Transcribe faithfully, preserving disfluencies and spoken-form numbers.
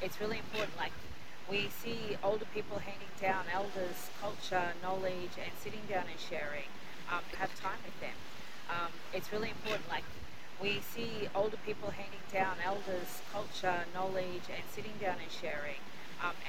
it's really important. Like we see older people handing down elders' culture, knowledge, and sitting down and sharing. Um, have time with them. Um, it's really important. Like we see older people handing down elders' culture, knowledge, and sitting down and sharing. Um,